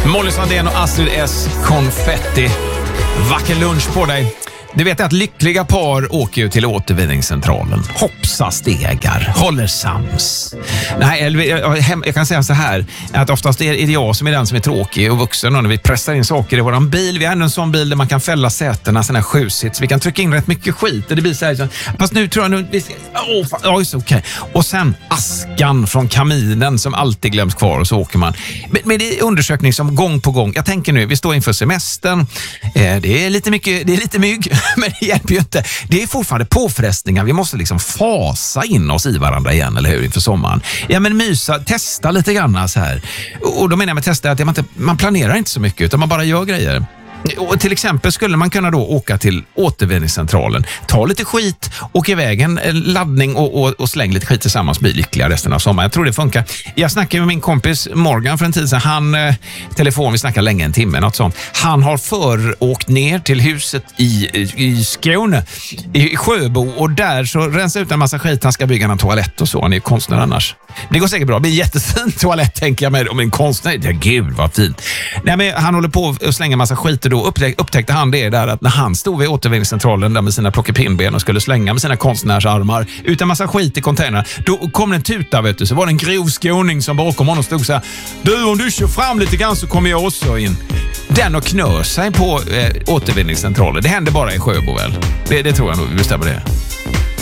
Molly Sandén och Astrid S. Konfetti. Vacker lunch på dig. Du vet att lyckliga par åker ju till återvinningscentralen. Hoppsa stegar, håller sams. Nej, jag kan säga så här, att oftast är det jag som är den som är tråkig och vuxen, och när vi pressar in saker i våran bil, vi har ändå en sån bil där man kan fälla sätena, sån här 7-sits, vi kan trycka in rätt mycket skit och det blir så här, fast nu tror jag okej. Och sen askan från kaminen som alltid glöms kvar, och så åker man. Men det är undersökning som gång på gång, jag tänker nu, vi står inför semestern, det är lite mycket, det är lite mygg, men det hjälper ju inte. Det är fortfarande påfrestningar. Vi måste liksom fasa in oss i varandra igen, eller hur, inför sommaren. Ja, men mysa, testa lite grann så här. Och då menar jag med testa att man planerar inte så mycket, utan man bara gör grejer. Och till exempel skulle man kunna då åka till återvinningscentralen, ta lite skit, åka iväg en laddning och släng lite skit tillsammans, bli lyckliga resten av sommaren. Jag tror det funkar. Jag snackade med min kompis Morgan för en tid sedan. Vi snackade länge, en timme, något sånt. Han har åkt ner till huset i Skåne, i Sjöbo, och där så rensar ut en massa skit. Han ska bygga en toalett och så. Han är konstnär annars. Det går säkert bra. Det blir en jättefin toalett, tänker jag, med om en konstnär. Ja, gud vad fint. Nej, men han håller på att slänga en massa skit. Då upptäckte han det där att när han stod vid återvinningscentralen där med sina plockepinnben och skulle slänga med sina konstnärsarmar ut en massa skit i containern, då kom en tuta, vet du, så var det en grov skåning som bakom honom stod så här: du, om du kör fram lite grann så kommer jag också in. Den och knör sig på återvinningscentralen. Det hände bara i Sjöbo väl? Det tror jag nog, vi bestämmer det.